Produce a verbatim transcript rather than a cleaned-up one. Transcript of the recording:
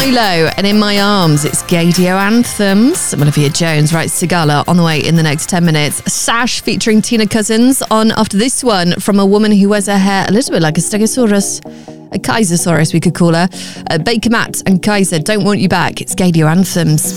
Milo and In My Arms. It's Gaydio Anthems. Olivia Jones writes Sigala on the way in the next ten minutes. Sash featuring Tina Cousins on after this one from a woman who wears her hair a little bit like a Stegosaurus. A Kaisersaurus, we could call her. Uh, Baker Matt and Kaiser, Don't Want You Back. It's Gaydio Anthems.